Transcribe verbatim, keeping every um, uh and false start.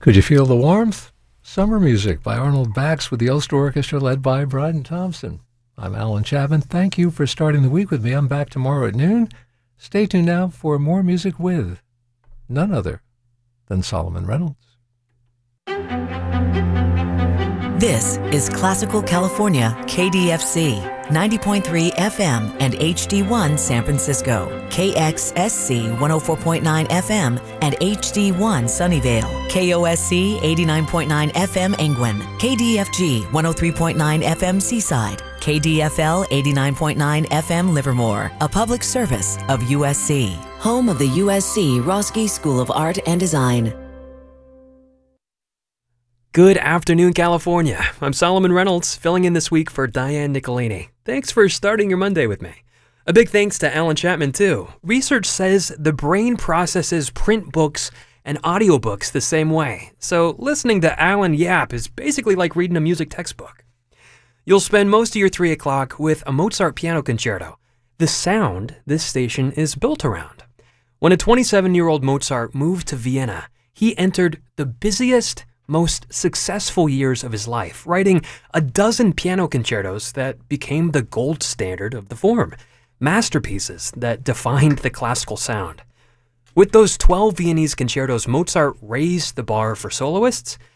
Could you feel the warmth? Summer Music by Arnold Bax with the Ulster Orchestra led by Bryden Thompson. I'm Alan Chapman. Thank you for starting the week with me. I'm back tomorrow at noon. Stay tuned now for more music with none other than Solomon Reynolds. This is Classical California, K D F C, ninety point three F M and H D one San Francisco, K X S C one oh four point nine F M and H D one Sunnyvale, K O S C eighty-nine point nine F M Engwin, K D F G one oh three point nine F M Seaside, K D F L eighty-nine point nine F M Livermore, a public service of U S C, home of the U S C Roski School of Art and Design. Good afternoon, California. I'm Solomon Reynolds, filling in this week for Diane Nicolini. Thanks for starting your Monday with me. A big thanks to Alan Chapman, too. Research says the brain processes print books and audiobooks the same way, so listening to Alan yap is basically like reading a music textbook. You'll spend most of your three o'clock with a Mozart piano concerto, the sound this station is built around. When a twenty-seven-year-old Mozart moved to Vienna, he entered the busiest, most successful years of his life, writing a dozen piano concertos that became the gold standard of the form, masterpieces that defined the classical sound. With those twelve Viennese concertos, Mozart raised the bar for soloists